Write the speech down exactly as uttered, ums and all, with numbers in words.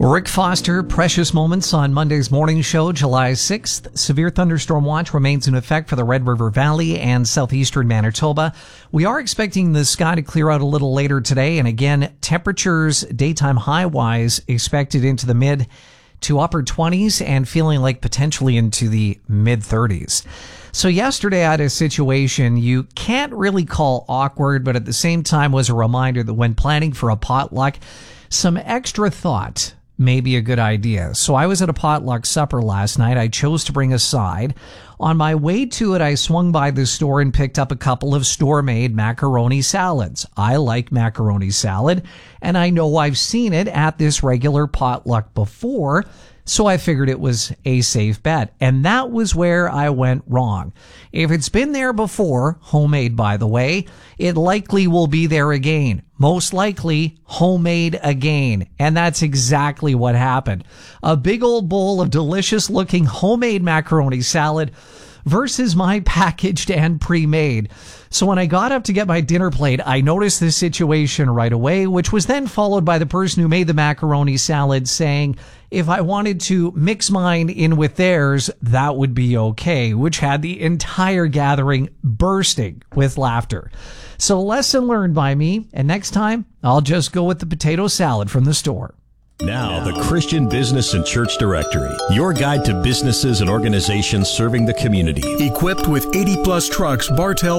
Rick Foster, Precious Moments on Monday's morning show, July sixth. Severe thunderstorm watch remains in effect for the Red River Valley and southeastern Manitoba. We are expecting the sky to clear out a little later today. And again, temperatures daytime high-wise expected into the mid to upper twenties and feeling like potentially into the mid thirties. So yesterday I had a situation you can't really call awkward, but at the same time was a reminder that when planning for a potluck, some extra thought may be a good idea. So I was at a potluck supper last night. I chose to bring a side. On my way to it, I swung by the store and picked up a couple of store-made macaroni salads. I like macaroni salad, and I know I've seen it at this regular potluck before, so I figured it was a safe bet. And that was where I went wrong. If it's been there before, homemade by the way, it likely will be there again. Most likely homemade again. And that's exactly what happened. A big old bowl of delicious looking homemade macaroni salad versus my packaged and pre-made. So when I got up to get my dinner plate, I noticed this situation right away, which was then followed by the person who made the macaroni salad saying if I wanted to mix mine in with theirs, that would be okay, which had the entire gathering bursting with laughter. So lesson learned by me, and next time I'll just go with the potato salad from the store. Now, the Christian Business and Church Directory, your guide to businesses and organizations serving the community. Equipped with eighty plus trucks, Bartell